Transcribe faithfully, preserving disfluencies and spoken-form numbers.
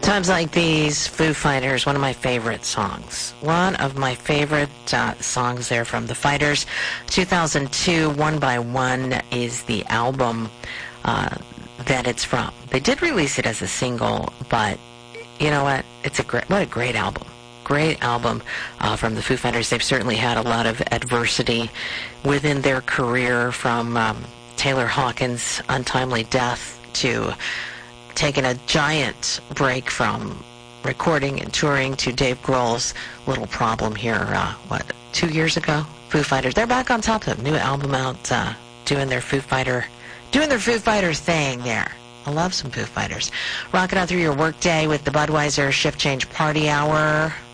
Times like these, Foo Fighters, one of my favorite songs. One of my favorite uh, songs there from the Fighters. two thousand two, One by One is the album uh, that it's from. They did release it as a single, but you know what? It's a great, what a great album. Great album uh, from the Foo Fighters. They've certainly had a lot of adversity within their career, from um, Taylor Hawkins' untimely death to taking a giant break from recording and touring to Dave Grohl's little problem here, uh, what, two years ago? Foo Fighters. They're back on top of them. New album out, uh, doing their Foo Fighter, doing their Foo Fighters thing there. I love some Foo Fighters. Rocking out through your workday with the Budweiser Shift Change Party Hour.